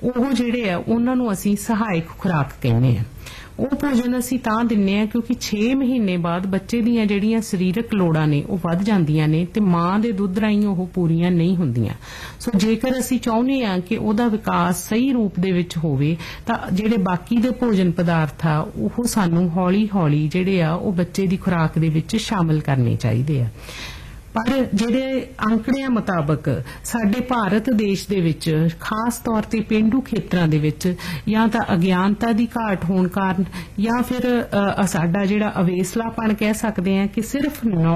ਉਹ ਜਿਹੜੇ ਆ ਉਹਨਾਂ ਨੂੰ ਅਸੀਂ ਸਹਾਇਕ ਖੁਰਾਕ ਕਹਿੰਦੇ ਆ। ਉਹ ਭੋਜਨ ਅਸੀਂ ਤਾਂ ਦਿੰਨੇ ਆ ਕਿਉਂਕਿ 6 ਮਹੀਨੇ ਬਾਅਦ ਬੱਚੇ ਦੀਆਂ ਜਿਹੜੀਆਂ ਸਰੀਰਕ ਲੋੜਾਂ ਨੇ ਉਹ ਵੱਧ ਜਾਂਦੀਆਂ ਨੇ ਤੇ ਮਾਂ ਦੇ ਦੁੱਧ ਰਾਹੀਂ ਉਹ ਪੂਰੀਆਂ ਨਹੀਂ ਹੁੰਦੀਆਂ। ਸੋ ਜੇਕਰ ਅਸੀਂ ਚਾਹੁੰਦੇ ਆ ਕਿ ਉਹਦਾ ਵਿਕਾਸ ਸਹੀ ਰੂਪ ਦੇ ਵਿੱਚ ਹੋਵੇ ਤਾਂ ਜਿਹੜੇ ਬਾਕੀ ਦੇ ਭੋਜਨ ਪਦਾਰਥ ਆ ਉਹ ਸਾਨੂੰ ਹੌਲੀ-ਹੌਲੀ ਜਿਹੜੇ ਆ ਉਹ ਬੱਚੇ ਦੀ ਖੁਰਾਕ ਦੇ ਵਿੱਚ ਸ਼ਾਮਲ ਕਰਨੇ ਚਾਹੀਦੇ ਆ। ਪਰ ਜਿਹੜੇ ਅੰਕੜਿਆਂ ਮੁਤਾਬਕ ਸਾਡੇ ਭਾਰਤ ਦੇਸ਼ ਦੇ ਵਿੱਚ ਖਾਸ ਤੌਰ ਤੇ ਪੇਂਡੂ ਖੇਤਰਾਂ ਦੇ ਵਿੱਚ ਜਾਂ ਤਾਂ ਅਗਿਆਨਤਾ ਦੀ ਘਾਟ ਹੋਣ ਕਾਰਨ ਜਾਂ ਫਿਰ ਸਾਡਾ ਜਿਹੜਾ ਅਵੇਸਲਾਪਣ ਕਹਿ ਸਕਦੇ ਆ ਕਿ ਸਿਰਫ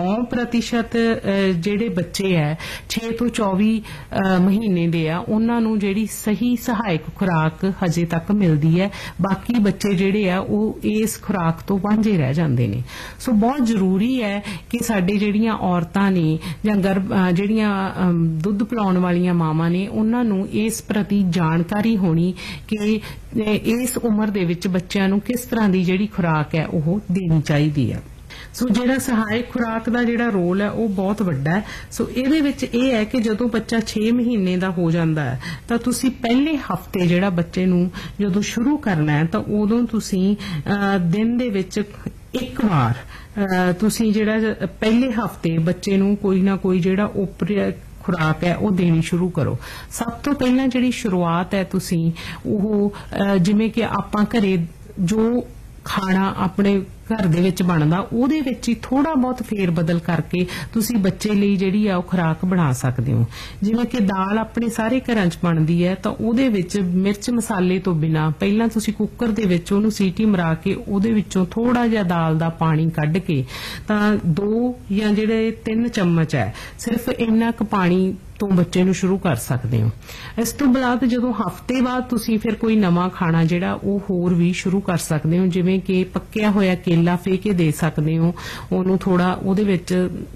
9% ਜਿਹੜੇ ਬੱਚੇ ਹੈ 6 ਤੋਂ 24 ਮਹੀਨੇ ਦੇ ਆ ਉਹਨਾਂ ਨੂੰ ਜਿਹੜੀ ਸਹੀ ਸਹਾਇਕ ਖੁਰਾਕ ਹਜੇ ਤੱਕ ਮਿਲਦੀ ਹੈ। ਬਾਕੀ ਬੱਚੇ ਜਿਹੜੇ ਆ ਉਹ ਇਸ ਖੁਰਾਕ ਤੋਂ ਵਾਂਝੇ ਰਹਿ ਜਾਂਦੇ ਨੇ। ਸੋ ਬਹੁਤ ਜ਼ਰੂਰੀ ਹੈ ਕਿ ਸਾਡੇ ਜਿਹੜੀਆਂ ਔਰਤਾਂ ਨੇ ਜਾਂ ਜਿਹੜੀਆਂ ਦੁੱਧ ਪਿਲਾਉਣ ਵਾਲੀਆਂ ਮਾਵਾਂ ਨੇ ਉਹਨਾਂ ਨੂੰ ਇਸ ਪ੍ਰਤੀ ਜਾਣਕਾਰੀ ਹੋਣੀ ਕਿ ਇਸ ਉਮਰ ਦੇ ਵਿੱਚ ਬੱਚਿਆਂ ਨੂੰ ਕਿਸ ਤਰ੍ਹਾਂ ਦੀ ਜਿਹੜੀ ਖੁਰਾਕ ਹੈ ਉਹ ਦੇਣੀ ਚਾਹੀਦੀ ਹੈ। ਸੋ ਜਿਹੜਾ ਸਹਾਇਕ ਖੁਰਾਕ ਦਾ ਜਿਹੜਾ ਰੋਲ ਹੈ ਉਹ ਬਹੁਤ ਵੱਡਾ ਹੈ। ਸੋ ਇਹਦੇ ਵਿੱਚ ਇਹ ਹੈ ਕਿ ਜਦੋਂ ਬੱਚਾ 6 ਮਹੀਨੇ ਦਾ ਹੋ ਜਾਂਦਾ ਹੈ ਤਾਂ ਤੁਸੀਂ ਪਹਿਲੇ ਹਫਤੇ ਜਿਹੜਾ ਬੱਚੇ ਨੂੰ ਜਦੋਂ ਸ਼ੁਰੂ ਕਰਨਾ ਹੈ ਤਾਂ ਉਦੋਂ ਤੁਸੀਂ ਦਿਨ ਦੇ ਵਿੱਚ ਇੱਕ ਵਾਰ ਤੁਸੀਂ ਜਿਹੜਾ ਪਹਿਲੇ ਹਫਤੇ ਬੱਚੇ ਨੂੰ ਕੋਈ ਨਾ ਕੋਈ ਜਿਹੜਾ ਉਪਰ ਖੁਰਾਕ ਹੈ ਉਹ ਦੇਣੀ ਸ਼ੁਰੂ ਕਰੋ। ਸਭ ਤੋਂ ਪਹਿਲਾਂ ਜਿਹੜੀ ਸ਼ੁਰੂਆਤ ਹੈ ਤੁਸੀਂ ਉਹ ਜਿਵੇਂ ਕਿ ਆਪਾਂ ਘਰੇ ਜੋ ਖਾਣਾ ਆਪਣੇ ਘਰ ਦੇ ਵਿੱਚ ਬਣਦਾ ਉਹਦੇ ਵਿੱਚ ਹੀ ਥੋੜਾ ਬਹੁਤ ਫੇਰ ਬਦਲ ਕਰਕੇ ਤੁਸੀਂ ਬੱਚੇ ਲਈ ਜਿਹੜੀ ਆ ਉਹ ਖੁਰਾਕ ਬਣਾ ਸਕਦੇ ਹੋ। ਜਿਵੇਂ ਕਿ ਦਾਲ ਆਪਣੇ ਸਾਰੇ ਘਰਾਂ 'ਚ ਬਣਦੀ ਹੈ ਤਾਂ ਉਹਦੇ ਵਿੱਚ ਮਿਰਚ ਮਸਾਲੇ ਤੋਂ ਬਿਨਾ ਪਹਿਲਾਂ ਤੁਸੀਂ ਕੁੱਕਰ ਦੇ ਵਿੱਚ ਉਹਨੂੰ ਸੀਟੀ ਮਰਾ ਕੇ ਉਹਦੇ ਵਿੱਚੋਂ ਥੋੜਾ ਜਿਹਾ ਦਾਲ ਦਾ ਪਾਣੀ ਕੱਢ ਕੇ ਤਾਂ 2 ਜਾਂ ਜਿਹੜੇ 3 ਚਮਚ ਹੈ ਸਿਰਫ ਇੰਨਾ ਕੁ ਪਾਣੀ ਤੋਂ ਬੱਚੇ ਨੂੰ ਸ਼ੁਰੂ ਕਰ ਸਕਦੇ ਹੋ। ਇਸ ਤੋਂ ਬਾਅਦ ਜਦੋਂ ਹਫਤੇ ਬਾਅਦ ਤੁਸੀਂ ਫਿਰ ਕੋਈ ਨਵਾਂ ਖਾਣਾ ਜਿਹੜਾ ਉਹ ਹੋਰ ਵੀ ਸ਼ੁਰੂ ਕਰ ਸਕਦੇ ਹੋ। ਜਿਵੇਂ ਕਿ ਪੱਕਿਆ ਹੋਇਆ ਕੇਲਾ ਫੇ ਕੇ ਦੇ ਸਕਦੇ ਹੋ, ਉਹਨੂੰ ਥੋੜਾ ਉਹਦੇ ਵਿੱਚ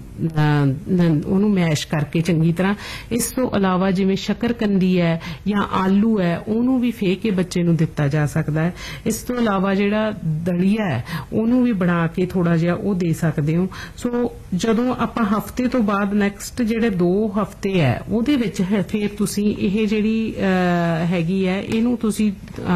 ਉਹਨੂੰ ਮੈਸ਼ ਕਰਕੇ ਚੰਗੀ ਤਰ੍ਹਾਂ। ਇਸ ਤੋਂ ਇਲਾਵਾ ਜਿਵੇਂ ਸ਼ੱਕਰਕੰਦੀ ਹੈ ਜਾਂ ਆਲੂ ਹੈ ਉਹਨੂੰ ਵੀ ਫੇ ਕੇ ਬੱਚੇ ਨੂੰ ਦਿੱਤਾ ਜਾ ਸਕਦਾ ਹੈ। ਇਸ ਤੋਂ ਇਲਾਵਾ ਜਿਹੜਾ ਦਲੀਆ ਹੈ ਉਹਨੂੰ ਵੀ ਬਣਾ ਕੇ ਥੋੜਾ ਜਿਹਾ ਉਹ ਦੇ ਸਕਦੇ ਹੋ। ਸੋ ਜਦੋਂ ਆਪਾਂ ਹਫਤੇ ਤੋਂ ਬਾਅਦ ਨੈਕਸਟ ਜਿਹੜੇ 2 ਹਫਤੇ ਹੈ ਉਹਦੇ ਵਿੱਚ ਫਿਰ ਤੁਸੀਂ ਇਹ ਜਿਹੜੀ ਹੈਗੀ ਹੈ ਇਹਨੂੰ ਤੁਸੀਂ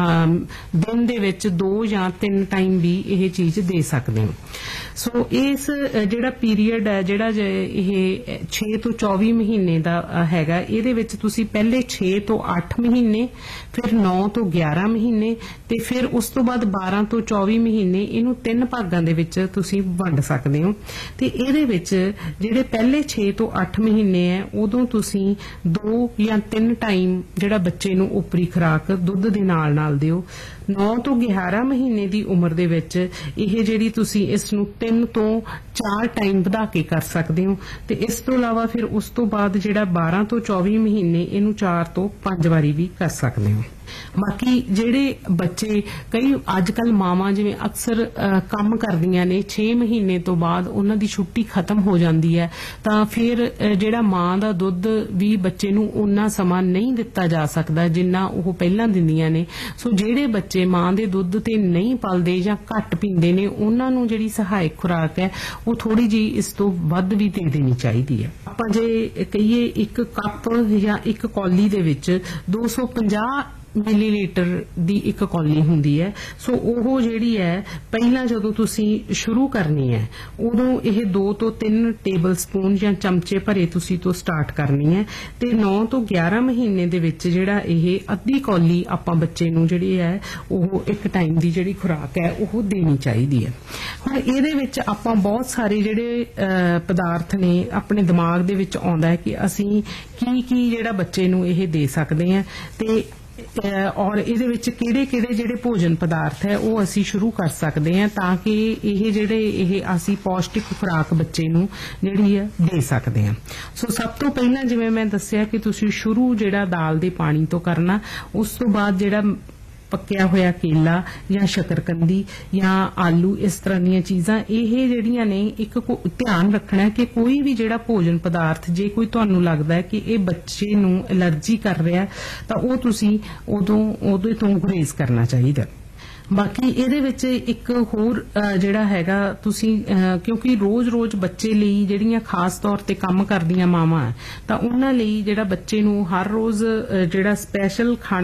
ਦਿਨ ਦੇ ਵਿੱਚ 2 ਜਾਂ 3 ਟਾਈਮ ਵੀ ਇਹ ਚੀਜ਼ ਦੇ ਸਕਦੇ ਹੋ। ਸੋ ਇਸ ਜਿਹੜਾ ਪੀਰੀਅਡ ਹੈ ਜਿਹੜਾ ਇਹ 6 ਤੋਂ 24 ਮਹੀਨੇ ਦਾ ਹੈਗਾ ਇਹਦੇ ਵਿੱਚ ਤੁਸੀਂ ਪਹਿਲੇ 6 ਤੋਂ 8 ਮਹੀਨੇ ਫਿਰ 9 ਤੋਂ 11 ਮਹੀਨੇ ਤੇ ਫਿਰ ਉਸ ਤੋਂ ਬਾਅਦ 12 ਤੋਂ 24 ਮਹੀਨੇ ਇਹਨੂੰ 3 ਭਾਗਾਂ ਦੇ ਵਿੱਚ ਤੁਸੀਂ ਵੰਡ ਸਕਦੇ ਹੋ। ਤੇ ਇਹਦੇ ਵਿੱਚ ਜਿਹੜੇ ਪਹਿਲੇ 6 ਤੋਂ 8 ਮਹੀਨੇ ਹੈ ਉਦੋਂ ਤੁਸੀਂ 2 ਜਾਂ 3 ਟਾਈਮ ਜਿਹੜਾ ਬੱਚੇ ਨੂੰ ਉਪਰੀ ਖੁਰਾਕ ਦੁੱਧ ਦੇ ਨਾਲ ਦਿਓ। 9 ਤੋਂ 11 ਮਹੀਨੇ ਦੀ ਉਮਰ ਦੇ ਵਿੱਚ ਇਹ ਜਿਹੜੀ ਤੁਸੀਂ ਇਸ ਨੂੰ 3 ਤੋਂ 4 ਟਾਈਮ ਵਧਾ ਕੇ ਕਰ ਸਕਦੇ ਹੋ। ਤੇ ਇਸ ਤੋਂ ਇਲਾਵਾ ਫਿਰ ਉਸ ਤੋਂ ਬਾਅਦ ਜਿਹੜਾ 12 ਤੋਂ 24 ਮਹੀਨੇ ਇਹਨੂੰ 4 ਤੋਂ 5 ਵਾਰੀ ਵੀ ਕਰ ਸਕਦੇ ਹੋ। ਬਾਕੀ ਜਿਹੜੇ ਬੱਚੇ ਕਈ ਅੱਜ ਕੱਲ ਮਾਵਾਂ ਜਿਵੇਂ ਅਕਸਰ ਕੰਮ ਕਰਦੀਆਂ ਨੇ 6 ਮਹੀਨੇ ਤੋਂ ਬਾਅਦ ਉਹਨਾਂ ਦੀ ਛੁੱਟੀ ਖਤਮ ਹੋ ਜਾਂਦੀ ਹੈ ਤਾਂ ਫਿਰ ਜਿਹੜਾ ਮਾਂ ਦਾ ਦੁੱਧ ਵੀ ਬੱਚੇ ਨੂੰ ਉਨਾ ਸਮਾਂ ਨਹੀਂ ਦਿੱਤਾ ਜਾ ਸਕਦਾ ਜਿੰਨਾ ਉਹ ਪਹਿਲਾਂ ਦਿੰਦੀਆਂ ਨੇ। ਸੋ ਜਿਹੜੇ ਬੱਚੇ ਮਾਂ ਦੇ ਦੁੱਧ ਤੇ ਨਹੀਂ ਪਲਦੇ ਜਾਂ ਘੱਟ ਪੀਂਦੇ ਨੇ ਉਹਨਾਂ ਨੂੰ ਜਿਹੜੀ ਸਹਾਇਕ ਖੁਰਾਕ ਹੈ ਉਹ ਥੋੜੀ ਜਿਹੀ ਇਸ ਤੋਂ ਵੱਧ ਵੀ ਦੇ ਦੇਣੀ ਚਾਹੀਦੀ ਹੈ। ਆਪਾਂ ਜੇ ਕਹੀਏ ਇੱਕ ਕੱਪ ਜਾਂ ਇੱਕ ਕੌਲੀ ਦੇ ਵਿੱਚ 250 ਮਿਲੀਲੀਟਰ ਦੀ ਇੱਕ ਕੌਲੀ ਹੁੰਦੀ ਹੈ। ਸੋ ਉਹ ਜਿਹੜੀ ਹੈ ਪਹਿਲਾਂ ਜਦੋਂ ਤੁਸੀਂ ਸ਼ੁਰੂ ਕਰਨੀ ਹੈ ਉਦੋਂ ਇਹ 2 ਤੋਂ 3 ਟੇਬਲ ਸਪੂਨ ਜਾਂ ਚਮਚੇ ਭਰੇ ਤੁਸੀਂ ਤੋਂ ਸਟਾਰਟ ਕਰਨੀ ਹੈ ਤੇ 9 ਤੋਂ 11 ਮਹੀਨੇ ਦੇ ਵਿੱਚ ਜਿਹੜਾ ਇਹ ਅੱਧੀ ਕੌਲੀ ਆਪਾਂ ਬੱਚੇ ਨੂੰ ਜਿਹੜੀ ਹੈ ਉਹ ਇੱਕ ਟਾਈਮ ਦੀ ਜਿਹੜੀ ਖੁਰਾਕ ਹੈ ਉਹ ਦੇਣੀ ਚਾਹੀਦੀ ਹੈ। ਹੁਣ ਇਹਦੇ ਵਿੱਚ ਆਪਾਂ ਬਹੁਤ ਸਾਰੇ ਜਿਹੜੇ ਪਦਾਰਥ ਨੇ ਆਪਣੇ ਦਿਮਾਗ ਦੇ ਵਿੱਚ ਆਉਂਦਾ ਹੈ ਕਿ ਅਸੀਂ ਕੀ ਜਿਹੜਾ ਬੱਚੇ ਨੂੰ ਇਹ ਦੇ ਸਕਦੇ ਹਾਂ ਤੇ ਔਰ ਇਹਦੇ ਵਿੱਚ ਕਿਹੜੇ ਜਿਹੜੇ ਭੋਜਨ ਪਦਾਰਥ ਹੈ ਉਹ ਅਸੀਂ ਸ਼ੁਰੂ ਕਰ ਸਕਦੇ ਹਾਂ ਤਾਂ ਕਿ ਇਹ ਅਸੀਂ ਪੌਸ਼ਟਿਕ ਖੁਰਾਕ ਬੱਚੇ ਨੂੰ ਜਿਹੜੀ ਹੈ ਦੇ ਸਕਦੇ ਹਾਂ। ਸੋ ਸਭ ਤੋਂ ਪਹਿਲਾਂ ਜਿਵੇਂ ਮੈਂ ਦੱਸਿਆ ਕਿ ਤੁਸੀਂ ਸ਼ੁਰੂ ਜਿਹੜਾ ਦਾਲ ਦੇ ਪਾਣੀ ਤੋਂ ਕਰਨਾ, ਉਸ ਤੋਂ ਬਾਅਦ ਜਿਹੜਾ ਪੱਕਿਆ ਹੋਇਆ ਕੇਲਾ ਜਾਂ ਸ਼ੱਕਰਕੰਦੀ ਜਾਂ ਆਲੂ ਇਸ ਤਰ੍ਹਾਂ ਦੀਆਂ ਚੀਜ਼ਾਂ ਇਹ ਜਿਹੜੀਆਂ ਨੇ ਇੱਕ ਧਿਆਨ ਰੱਖਣਾ ਕਿ ਕੋਈ ਵੀ ਜਿਹੜਾ ਭੋਜਨ ਪਦਾਰਥ ਜੇ ਕੋਈ ਤੁਹਾਨੂੰ ਲੱਗਦਾ ਹੈ ਕਿ ਇਹ ਬੱਚੇ ਨੂੰ ਐਲਰਜੀ ਕਰ ਰਿਹਾ ਤਾਂ ਉਹ ਤੁਸੀਂ ਉਹਦੇ ਤੋਂ ਗੁਰੇਜ਼ ਕਰਨਾ ਚਾਹੀਦਾ। ਬਾਕੀ ਇਹਦੇ ਵਿੱਚ ਇੱਕ ਹੋਰ ਜਿਹੜਾ ਹੈਗਾ ਤੁਸੀਂ ਕਿਉਂਕਿ ਰੋਜ਼ ਬੱਚੇ ਲਈ ਜਿਹੜੀਆਂ ਖਾਸ ਤੌਰ ਤੇ ਕੰਮ ਕਰਦੀਆਂ ਮਾਵਾਂ ਤਾਂ ਉਹਨਾਂ ਲਈ ਜਿਹੜਾ ਬੱਚੇ ਨੂੰ ਹਰ ਰੋਜ਼ ਜਿਹੜਾ ਸਪੈਸ਼ਲ ਖਾਣਾ